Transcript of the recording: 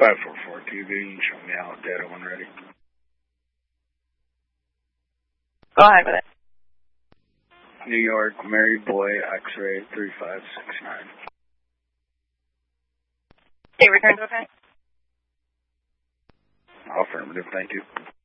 544 TV, you can show me out data when ready. Go ahead with it. New York, Mary Boy, X-ray 3569. Okay, returns okay? Affirmative, thank you.